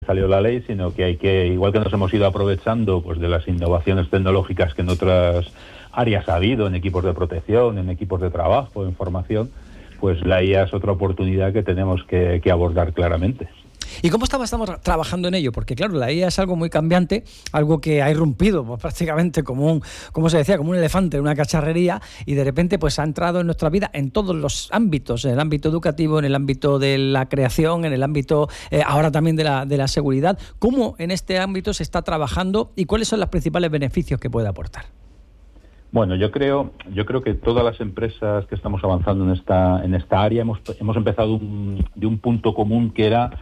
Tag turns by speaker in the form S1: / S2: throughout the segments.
S1: salió la ley, sino que hay que, igual que nos hemos ido aprovechando pues de las innovaciones tecnológicas que en otras áreas ha habido, en equipos de protección, en equipos de trabajo, en formación, pues la IA es otra oportunidad que tenemos que abordar claramente.
S2: ¿Y cómo estamos trabajando en ello? Porque claro, la IA es algo muy cambiante, algo que ha irrumpido pues, prácticamente como un elefante en una cacharrería, y de repente pues ha entrado en nuestra vida en todos los ámbitos, en el ámbito educativo, en el ámbito de la creación, en el ámbito ahora también de la seguridad. ¿Cómo en este ámbito se está trabajando y cuáles son los principales beneficios que puede aportar?
S1: Bueno, yo creo que todas las empresas que estamos avanzando en esta área hemos empezado de un punto común que era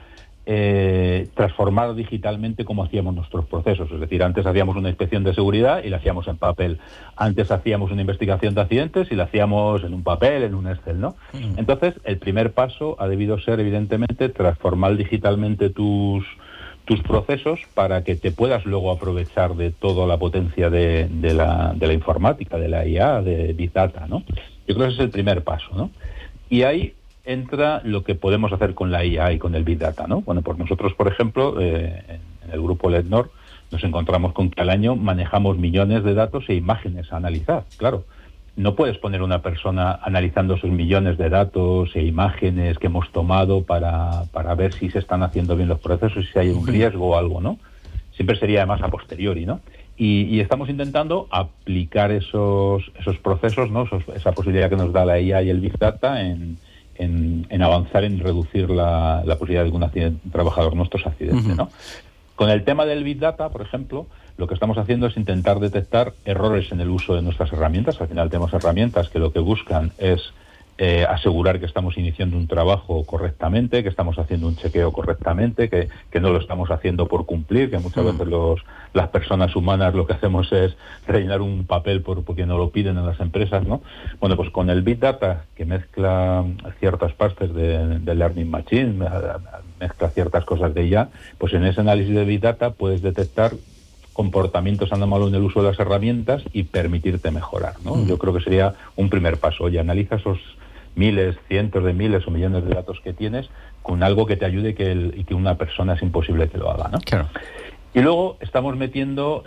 S1: transformar digitalmente cómo hacíamos nuestros procesos. Es decir, antes hacíamos una inspección de seguridad y la hacíamos en papel. Antes hacíamos una investigación de accidentes y la hacíamos en un papel, en un Excel, ¿no? Entonces, el primer paso ha debido ser, evidentemente, transformar digitalmente tus procesos para que te puedas luego aprovechar de toda la potencia de la informática, de la IA, de Big Data, ¿no? Yo creo que ese es el primer paso, ¿no? Y ahí entra lo que podemos hacer con la IA y con el Big Data, ¿no? Bueno, pues nosotros, por ejemplo, en el grupo Lednor nos encontramos con que al año manejamos millones de datos e imágenes a analizar. Claro, no puedes poner una persona analizando esos millones de datos e imágenes que hemos tomado para ver si se están haciendo bien los procesos, si hay un riesgo o algo, ¿no? Siempre sería además a posteriori, ¿no? Y estamos intentando aplicar esos procesos, ¿no? Esa posibilidad que nos da la IA y el Big Data en avanzar en reducir la posibilidad de que un trabajador nuestro se accidente, ¿no? Con el tema del Big Data, por ejemplo, lo que estamos haciendo es intentar detectar errores en el uso de nuestras herramientas. Al final tenemos herramientas que lo que buscan es asegurar que estamos iniciando un trabajo correctamente, que estamos haciendo un chequeo correctamente, que no lo estamos haciendo por cumplir, que muchas veces las personas humanas lo que hacemos es rellenar un papel porque no lo piden en las empresas, ¿no? Bueno, pues con el Big Data, que mezcla ciertas partes de Learning Machine, mezcla ciertas cosas de IA, pues en ese análisis de Big Data puedes detectar comportamientos anómalos en el uso de las herramientas y permitirte mejorar, ¿no? Yo creo que sería un primer paso. Oye, analiza esos miles, cientos de miles o millones de datos que tienes con algo que te ayude y que una persona es imposible que lo haga, ¿no?
S2: Claro.
S1: Y luego estamos metiendo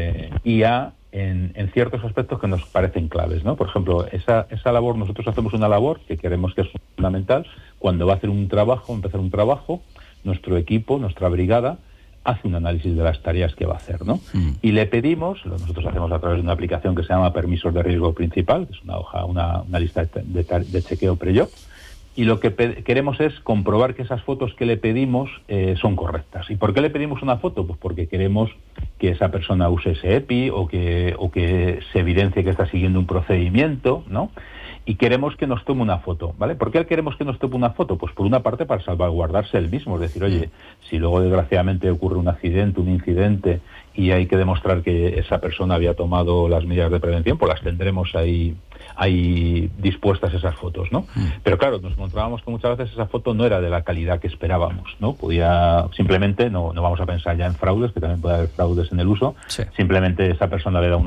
S1: IA en ciertos aspectos que nos parecen claves, ¿no? Por ejemplo, esa labor, nosotros hacemos una labor que creemos que es fundamental. Cuando va a empezar un trabajo, nuestro equipo, nuestra brigada, hace un análisis de las tareas que va a hacer, ¿no? Y le pedimos, nosotros hacemos a través de una aplicación que se llama Permisos de Riesgo Principal, que es una hoja, una lista de chequeo pre-job, y lo que queremos es comprobar que esas fotos que le pedimos son correctas. ¿Y por qué le pedimos una foto? Pues porque queremos que esa persona use ese EPI o que se evidencie que está siguiendo un procedimiento, ¿no? Y queremos que nos tome una foto, ¿vale? ¿Por qué queremos que nos tome una foto? Pues por una parte para salvaguardarse él mismo, es decir, oye, si luego desgraciadamente ocurre un incidente y hay que demostrar que esa persona había tomado las medidas de prevención, pues las tendremos ahí dispuestas esas fotos, ¿no? Pero claro, nos encontrábamos que muchas veces esa foto no era de la calidad que esperábamos, ¿no? Simplemente no vamos a pensar ya en fraudes, que también puede haber fraudes en el uso, sí. Simplemente esa persona le da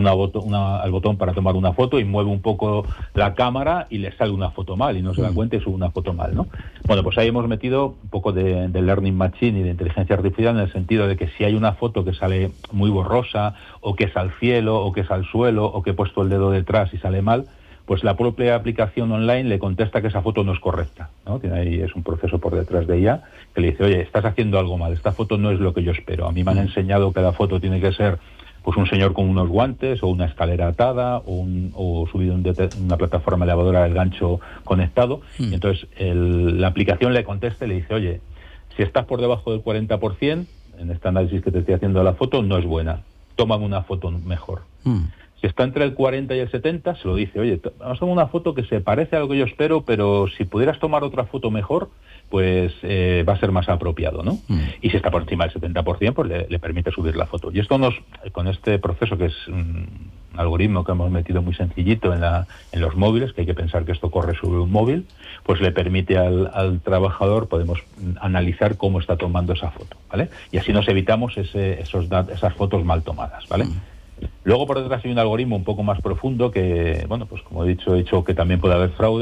S1: al botón para tomar una foto y mueve un poco la cámara y le sale una foto mal y no se da cuenta y sube una foto mal, ¿no? Bueno, pues ahí hemos metido un poco de Learning Machine y de inteligencia artificial en el sentido de que si hay una foto que sale muy borrosa o que es al cielo o que es al suelo o que he puesto el dedo detrás y sale mal, pues la propia aplicación online le contesta que esa foto no es correcta, ¿no? Ahí es un proceso por detrás de ella que le dice, oye, estás haciendo algo mal, esta foto no es lo que yo espero. A mí me han enseñado que la foto tiene que ser pues un señor con unos guantes o una escalera atada o subido en una plataforma elevadora del gancho conectado. Y entonces la aplicación le contesta y le dice, oye, si estás por debajo del 40%, en este análisis que te estoy haciendo de la foto, no es buena. Tómame una foto mejor. Si está entre el 40 y el 70, se lo dice, oye, vamos a tomar una foto que se parece a lo que yo espero, pero si pudieras tomar otra foto mejor, pues va a ser más apropiado, ¿no? Y si está por encima del 70%, pues le permite subir la foto. Y esto con este proceso, que es un algoritmo que hemos metido muy sencillito en los móviles, que hay que pensar que esto corre sobre un móvil, pues le permite al trabajador, podemos analizar cómo está tomando esa foto, ¿vale? Y así nos evitamos esas fotos mal tomadas, ¿vale? Luego por detrás hay un algoritmo un poco más profundo que, bueno, pues como he dicho que también puede haber fraude,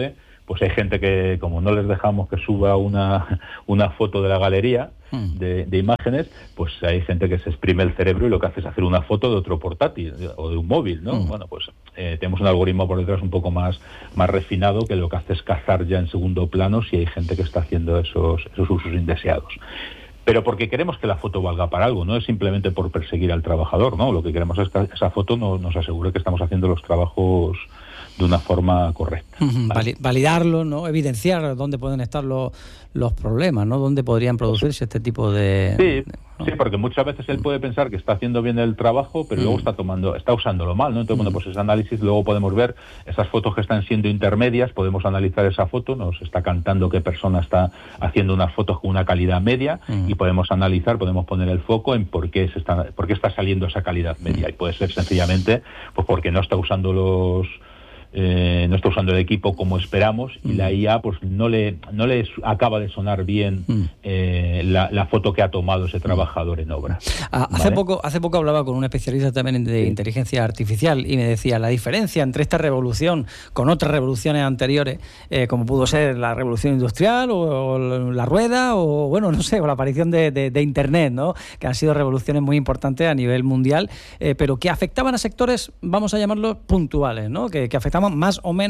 S1: pues hay gente que, como no les dejamos que suba una foto de la galería de imágenes, pues hay gente que se exprime el cerebro y lo que hace es hacer una foto de otro portátil o de un móvil, ¿no? Bueno, pues tenemos un algoritmo por detrás un poco más refinado, que lo que hace es cazar ya en segundo plano si hay gente que está haciendo esos usos indeseados. Pero porque queremos que la foto valga para algo, no es simplemente por perseguir al trabajador, ¿no? Lo que queremos es que esa foto nos asegure que estamos haciendo los trabajos de una forma correcta.
S2: ¿Vale? Validarlo, ¿no? Evidenciar dónde pueden estar los problemas, ¿no? Dónde podrían producirse este tipo de...
S1: Sí, porque muchas veces él puede pensar que está haciendo bien el trabajo, pero luego está usándolo mal, ¿no? Entonces, bueno, pues ese análisis luego podemos ver esas fotos que están siendo intermedias, podemos analizar esa foto, nos está cantando qué persona está haciendo unas fotos con una calidad media y podemos poner el foco en por qué está saliendo esa calidad media. Y puede ser sencillamente pues porque no está usando el equipo como esperamos y la IA pues no le acaba de sonar bien la foto que ha tomado ese trabajador en obra.
S2: Hace poco hablaba con un especialista también de inteligencia artificial y me decía la diferencia entre esta revolución con otras revoluciones anteriores, como pudo ser la revolución industrial o la rueda o bueno, no sé, o la aparición de Internet, ¿no? Que han sido revoluciones muy importantes a nivel mundial, pero que afectaban a sectores, vamos a llamarlos puntuales, ¿no? Que afectaban más o menos